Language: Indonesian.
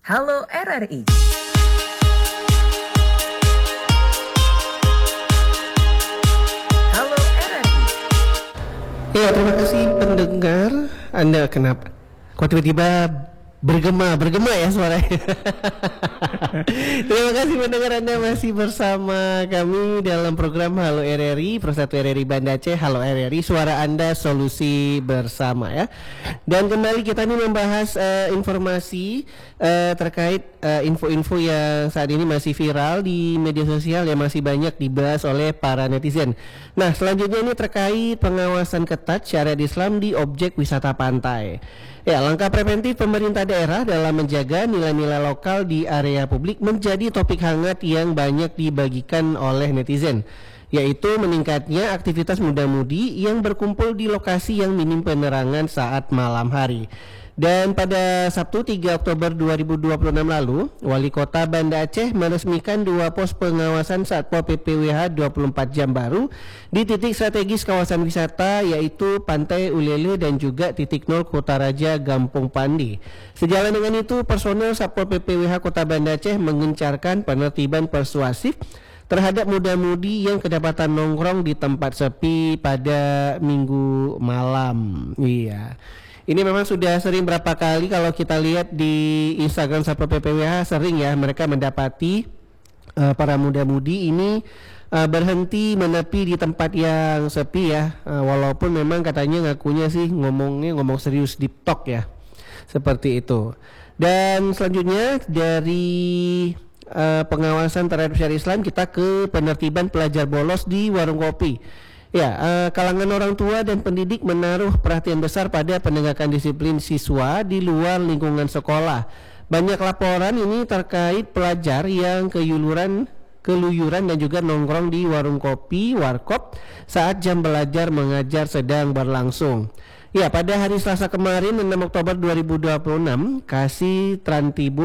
Halo RRI. Halo RRI. Ya, terima kasih pendengar. Anda kenapa? Kok tiba-tiba bergema ya suaranya? Terima kasih pendengar, Anda masih bersama kami dalam program Halo RRI, Persatu RRI Banda Aceh. Halo RRI, suara Anda solusi bersama ya. Dan kembali kita ini membahas informasi terkait info-info yang saat ini masih viral di media sosial yang masih banyak dibahas oleh para netizen. Nah, selanjutnya ini terkait pengawasan ketat syariat Islam di objek wisata pantai. Ya, langkah preventif pemerintah daerah dalam menjaga nilai-nilai lokal di area publik menjadi topik hangat yang banyak dibagikan oleh netizen, yaitu meningkatnya aktivitas muda-mudi yang berkumpul di lokasi yang minim penerangan saat malam hari. Dan pada Sabtu 3 Oktober 2026 lalu, Wali Kota Banda Aceh meresmikan 2 pos pengawasan Satpol PPWH 24 jam baru di titik strategis kawasan wisata, yaitu Pantai Ulele dan juga titik 0 Kota Raja Gampung Pandi. Sejalan dengan itu, personel Satpol PPWH Kota Banda Aceh mengencarkan penertiban persuasif terhadap muda-mudi yang kedapatan nongkrong di tempat sepi pada Minggu malam. Iya. Ini memang sudah sering berapa kali kalau kita lihat di Instagram Satpol PPWH, sering ya mereka mendapati para muda-mudi ini berhenti menepi di tempat yang sepi ya, walaupun memang katanya ngakunya sih ngomong serius deep talk ya, seperti itu. Dan selanjutnya dari pengawasan terhadap syariat Islam, kita ke penertiban pelajar bolos di warung kopi. Ya, kalangan orang tua dan pendidik menaruh perhatian besar pada penegakan disiplin siswa di luar lingkungan sekolah. Banyak laporan ini terkait pelajar yang keluyuran dan juga nongkrong di warung kopi, warkop saat jam belajar mengajar sedang berlangsung. Ya, pada hari Selasa kemarin 6 Oktober 2026, Kasih Trantibun